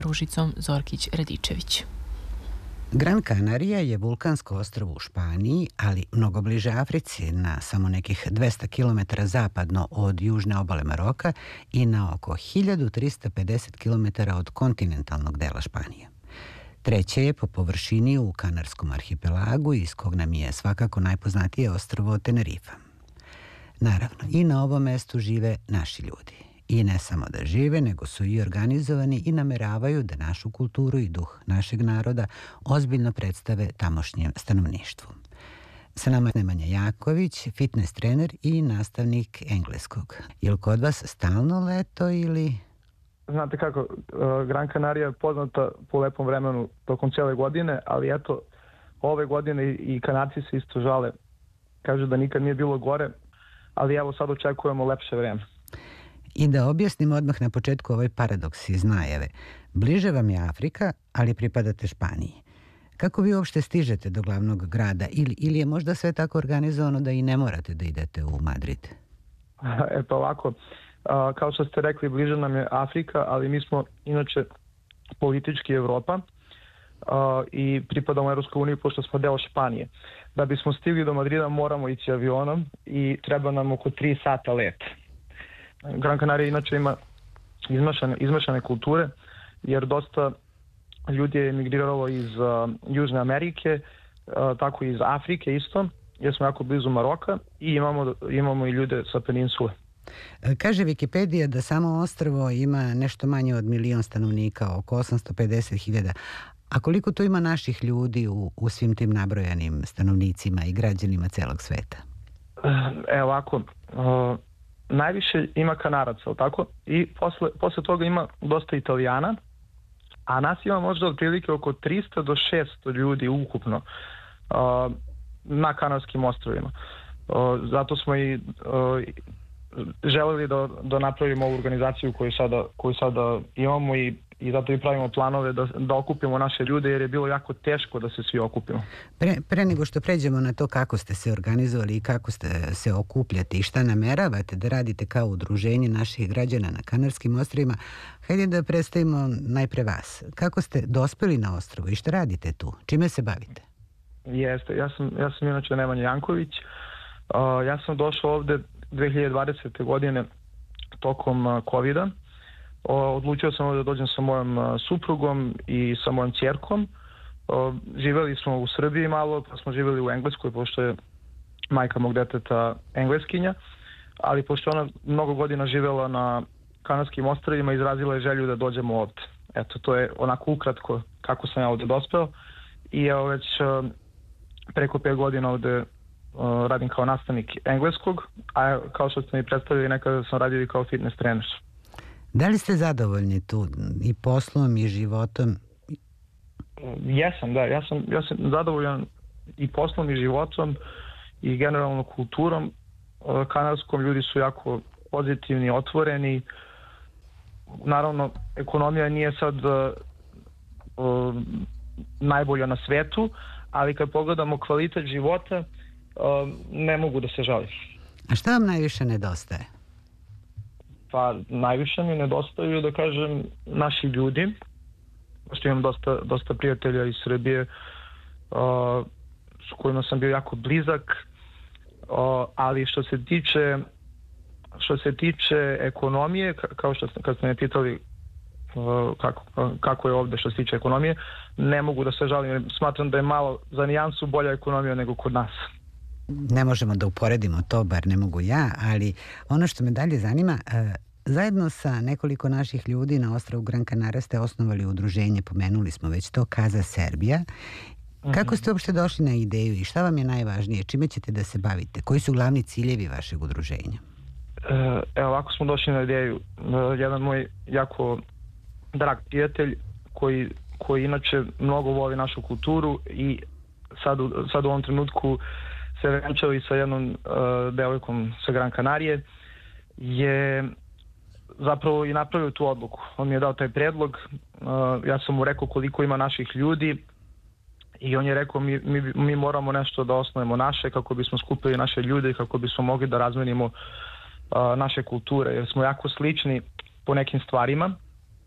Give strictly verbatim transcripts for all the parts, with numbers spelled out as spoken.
Ružicom Zorkić-Radičević. Gran Canaria je vulkansko ostrvo u Španiji, ali mnogo bliže Africi, na samo nekih dvesta kilometara zapadno od južne obale Maroka i na oko hiljadu trista pedeset kilometara od kontinentalnog dela Španije. Treće je po površini u Kanarskom arhipelagu, iz kog nam je svakako najpoznatije ostrvo Tenerifa. Naravno, i na ovom mestu žive naši ljudi. I ne samo da žive, nego su i organizovani i nameravaju da našu kulturu i duh našeg naroda ozbiljno predstave tamošnjem stanovništvu. Sa nama je Nemanja Jaković, fitness trener i nastavnik engleskog. Je li kod vas stalno leto ili... Znate kako, Gran Canaria je poznata po lepom vremenu tokom cijele godine, ali eto, ove godine i Kanadci se isto žale. Kažu da nikad nije bilo gore, ali evo sad očekujemo lepše vreme. I da objasnim odmah na početku ovaj paradoks iz najave. Bliže vam je Afrika, ali pripadate Španiji. Kako vi uopšte stižete do glavnog grada? Ili, ili je možda sve tako organizovano da i ne morate da idete u Madrid? Eto ovako, a, kao što ste rekli, bliže nam je Afrika, ali mi smo inače politički Evropa a, i pripadamo Europskoj uniji pošto smo deo Španije. Da bismo stigli do Madrida moramo ići avionom i treba nam oko tri sata leta. Gran Canaria inače ima izmešane, izmešane kulture, jer dosta ljudi je emigriralo iz uh, Južne Amerike, uh, tako i iz Afrike isto, jer smo jako blizu Maroka i imamo, imamo i ljude sa peninsule. Kaže Wikipedija da samo ostrvo ima nešto manje od milion stanovnika, oko osamsto pedeset hiljada. A koliko to ima naših ljudi u, u svim tim nabrojanim stanovnicima i građanima celog sveta? Evo ovako... Uh, Najviše ima Kanaraca, tako? I posle, posle toga ima dosta Italijana, a nas ima možda otprilike oko trista do šesto ljudi ukupno uh, na Kanarskim ostrvima. Uh, zato smo i uh, želeli da, da napravimo ovu organizaciju koju sada, koju sada imamo i i zato i pravimo planove da, da okupimo naše ljude, jer je bilo jako teško da se svi okupimo. Pre, pre nego što pređemo na to kako ste se organizovali i kako ste se okupljate i šta nameravate da radite kao udruženje naših građana na Kanarskim ostrvima, hajde da predstavimo najpre vas. Kako ste dospeli na ostrvo i šta radite tu? Čime se bavite? Jeste, ja sam, ja sam inače Nemanja Janković. Uh, ja sam došao ovde dve hiljade dvadesete. godine tokom uh, kovida. Odlučio sam da dođem sa mojom suprugom i sa mojom ćerkom. Živeli smo u Srbiji malo, pa smo živeli u Engleskoj, pošto je majka mog deteta Engleskinja, ali pošto ona mnogo godina živela na Kanarskim ostrvima, izrazila je želju da dođemo ovde. Eto, to je onako ukratko kako sam ja ovde dospeo i evo već preko pet godina ovde radim kao nastavnik engleskog, a kao što ste mi predstavili, nekada sam radio i kao fitness trener. Da li ste zadovoljni tu i poslom i životom? Jesam, da. Ja sam, ja sam zadovoljan i poslom i životom i generalno kulturom. Kanarskom ljudi su jako pozitivni, otvoreni. Naravno, ekonomija nije sad uh, najbolja na svetu, ali kad pogledamo kvalitet života, uh, ne mogu da se žalim. A šta vam najviše nedostaje? Pa najviše mi nedostaju, da kažem, naši ljudi. Pošto imam dosta, dosta prijatelja iz Srbije uh, s kojima sam bio jako blizak, uh, ali što se tiče što se tiče ekonomije, kao što kad ste me pitali uh, kako, kako je ovde što se tiče ekonomije, ne mogu da se žalim. Smatram da je malo za nijansu bolja ekonomija nego kod nas. Ne možemo da uporedimo to, bar ne mogu ja, ali ono što me dalje zanima, zajedno sa nekoliko naših ljudi na ostrvu Gran Canaria ste osnovali udruženje, pomenuli smo već to, Casa Serbia. Kako ste uopšte došli na ideju i šta vam je najvažnije? Čime ćete da se bavite? Koji su glavni ciljevi vašeg udruženja? Evo, ovako smo došli na ideju. Jedan moj jako drag prijatelj koji, koji inače mnogo voli našu kulturu i sad, sad u ovom trenutku se venčali sa jednom uh, devojkom sa Gran Canarije, je zapravo i napravio tu odluku. On mi je dao taj predlog, uh, ja sam mu rekao koliko ima naših ljudi i on je rekao mi, mi, mi moramo nešto da osnovimo naše kako bismo skupili naše ljude i kako bismo mogli da razmenimo uh, naše kulture, jer smo jako slični po nekim stvarima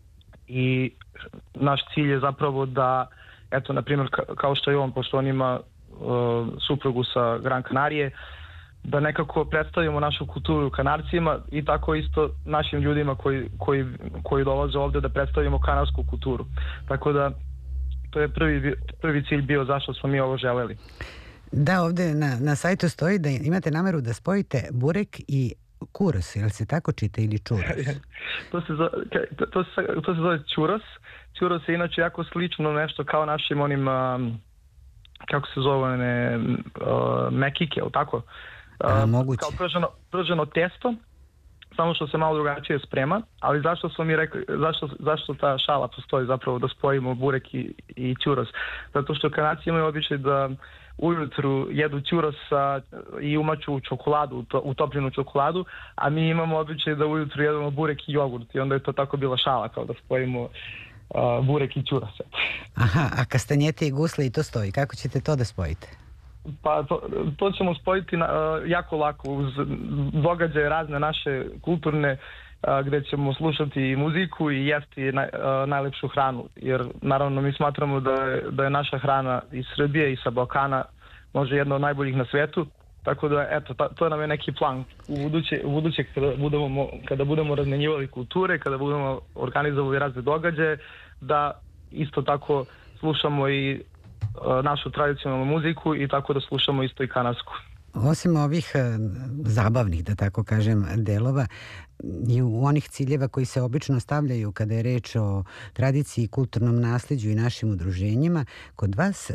i naš cilj je zapravo da, eto, na primjer, kao što je on, pošto on ima uh, suprugu sa Gran Kanarije, da nekako predstavimo našu kulturu Kanarcima i tako isto našim ljudima koji, koji, koji dolaze ovde da predstavimo kanarsku kulturu. Tako da to je prvi, prvi cilj bio zašto smo mi ovo želeli. Da, ovde na, na sajtu stoji da imate nameru da spojite burek i kuros, jel se tako čita, ili čuros? to, se zove, to, to, se, to se zove čuros. Čuros je inače jako slično nešto kao našim onim, um, kako se zove, ne, uh, mekike, ili tako? Uh, A, moguće. Kao prženo, prženo testo, samo što se malo drugačije sprema, ali zašto smo mi rekli, zašto, zašto ta šala postoji zapravo da spojimo burek i, i čuros? Zato što Kanadci imaju običaj da ujutru jedu čurosa i umaču u čokoladu, to, utopljenu čokoladu, a mi imamo običaj da ujutru jedemo burek i jogurt i onda je to tako bila šala, kao da spojimo uh, burek i čuros. Aha, a kastanjete i gusle i to stoji, kako ćete to da spojite? Pa to, to ćemo spojiti na, uh, jako lako uz događaje razne naše kulturne, uh, gde ćemo slušati i muziku i jesti naj, uh, najlepšu hranu, jer naravno mi smatramo da je, da je naša hrana iz Srbije i sa Balkana može jedna od najboljih na svetu, tako da eto, ta, to nam je neki plan u buduće, u buduće kada, budemo, kada budemo razmenjivali kulture, kada budemo organizovali razne događaje, da isto tako slušamo i našu tradicionalnu muziku i tako da slušamo isto i kanarsku. Osim ovih e, zabavnih, da tako kažem, delova i u onih ciljeva koji se obično stavljaju kada je reč o tradiciji, kulturnom nasleđu i našim udruženjima, kod vas e,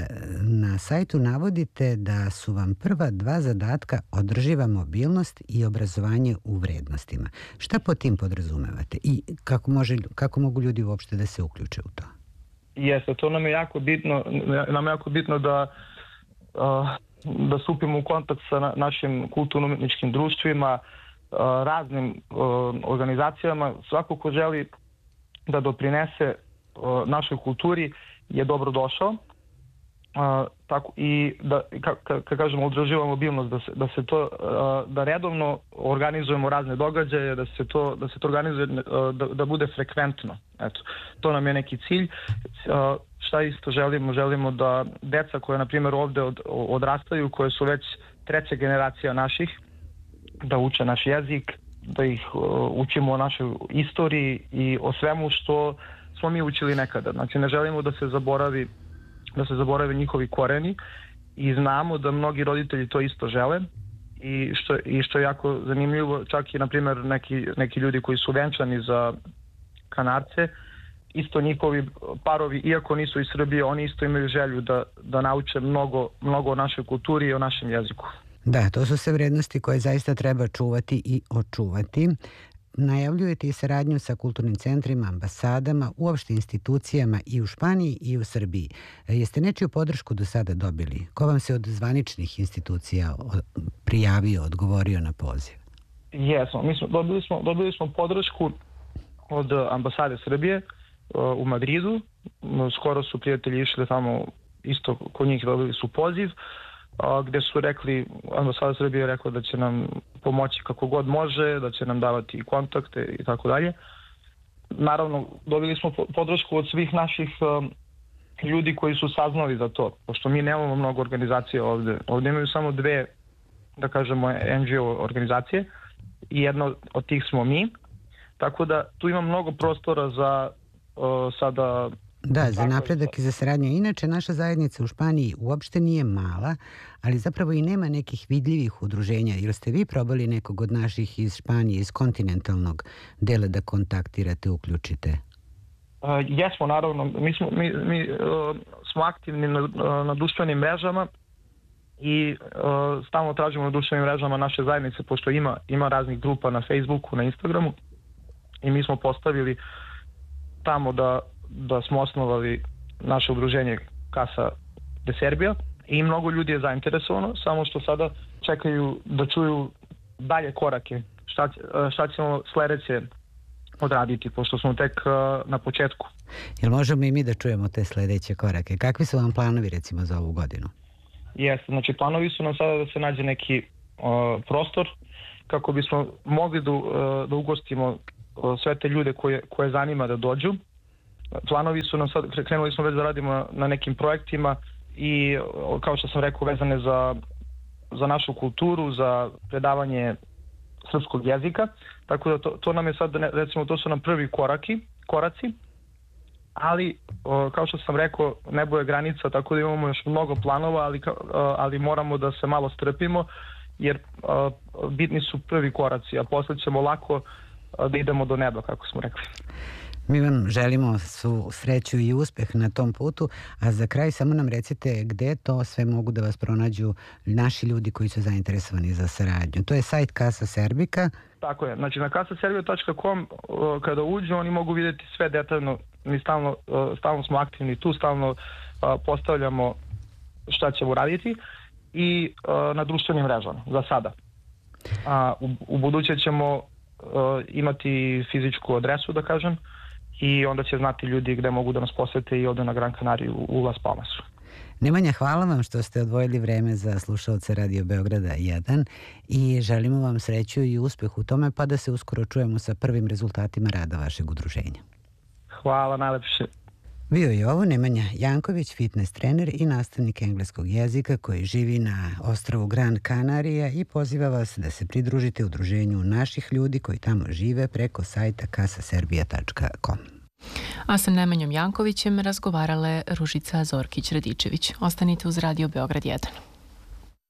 na sajtu navodite da su vam prva dva zadatka održiva mobilnost i obrazovanje u vrednostima. Šta po tim podrazumevate i kako, može, kako mogu ljudi uopšte da se uključe u to? Jeste, to nam je jako bitno, nam je jako bitno da, da stupimo u kontakt sa našim kulturno-umetničkim društvima, raznim organizacijama. Svako ko želi da doprinese našoj kulturi je dobro došao. Uh, tako i da kad ka, kažemo održiva mobilnost, da se, da se to uh, da redovno organizujemo razne događaje, da se to da se to organizuje uh, da, da bude frekventno. Eto, to nam je neki cilj. Uh, šta isto želimo? Želimo da deca koja na primjer ovde od, odrastaju, koje su već treća generacija naših, da uče naš jezik, da ih uh, učimo o našoj istoriji i o svemu što smo mi učili nekada. Znači ne želimo da se zaboravi da se zaborave njihovi koreni i znamo da mnogi roditelji to isto žele i što, i što je jako zanimljivo, čak i na primjer neki, neki ljudi koji su venčani za Kanarce, isto njihovi parovi, iako nisu iz Srbije, oni isto imaju želju da, da nauče mnogo, mnogo o našoj kulturi i o našem jeziku. Da, to su sve vrednosti koje zaista treba čuvati i očuvati. Najavljujete i saradnju sa kulturnim centrima, ambasadama, uopšte institucijama i u Španiji i u Srbiji. Jeste nečiju podršku do sada dobili? Ko vam se od zvaničnih institucija prijavio, odgovorio na poziv? Jesmo, mi smo, dobili, smo, dobili smo podršku od ambasade Srbije u Madridu. Skoro su prijatelji išli tamo, isto kod njih dobili su poziv, gde su rekli, ambasada Srbije je rekla da će nam pomoći kako god može, da će nam davati kontakte i tako dalje. Naravno, dobili smo podršku od svih naših um, ljudi koji su saznali za to, pošto mi nemamo mnogo organizacija ovde. Ovde imaju samo dve, da kažemo, en dži o organizacije i jedna od tih smo mi. Tako da tu ima mnogo prostora za uh, sada... Da, za napredak i za saradnju. Inače, naša zajednica u Španiji uopšte nije mala, ali zapravo i nema nekih vidljivih udruženja. Ili ste vi probali nekog od naših iz Španije, iz kontinentalnog dela da kontaktirate, uključite? Uh, jesmo, naravno. Mi smo, mi, mi, uh, smo aktivni na, na društvenim mrežama i uh, stalno tražimo na društvenim mrežama naše zajednice, pošto ima, ima raznih grupa na Facebooku, na Instagramu i mi smo postavili tamo da da smo osnovali naše udruženje Casa de Serbia i mnogo ljudi je zainteresovano, samo što sada čekaju da čuju dalje korake, šta, šta ćemo sledeće odraditi, pošto smo tek uh, na početku. Jel možemo i mi da čujemo te sledeće korake? Kakvi su vam planovi recimo za ovu godinu? Jeste, znači planovi su nam sada da se nađe neki uh, prostor kako bismo mogli da, uh, da ugostimo sve te ljude koje, koje zanima da dođu. Planovi su nam sad, krenuli smo već da radimo na nekim projektima i kao što sam rekao vezane za, za našu kulturu, za predavanje srpskog jezika, tako da to, to nam je sad, recimo to su nam prvi koraki, koraci, ali kao što sam rekao nebo je granica, tako da imamo još mnogo planova, ali, ali moramo da se malo strpimo jer bitni su prvi koraci, a posle ćemo lako da idemo do neba, kako smo rekli. Mi vam želimo svu sreću i uspeh na tom putu, a za kraj samo nam recite gde to sve mogu da vas pronađu naši ljudi koji su zainteresovani za saradnju. To je sajt Casa Serbica. Tako je, znači na casa serbia tačka com kada uđu oni mogu vidjeti sve detaljno, mi stalno, stalno smo aktivni tu, stalno postavljamo šta ćemo raditi i na društvenim mrežama za sada. A u, u buduće ćemo imati fizičku adresu, da kažem, i onda će znati ljudi gde mogu da nas posete i ovde na Gran Canariju u Las Palmasu. Nemanja, hvala vam što ste odvojili vreme za slušalce Radio Beograda jedan i želimo vam sreću i uspeh u tome, pa da se uskoro čujemo sa prvim rezultatima rada vašeg udruženja. Hvala najlepše. Bio je ovo Nemanja Janković, fitness trener i nastavnik engleskog jezika koji živi na ostrvu Gran Canaria i poziva vas da se pridružite udruženju naših ljudi koji tamo žive preko sajta casa serbia tačka com. A sa Nemanjom Jankovićem razgovarala je Ružica Zorkić-Radičević. Ostanite uz Radio Beograd jedan.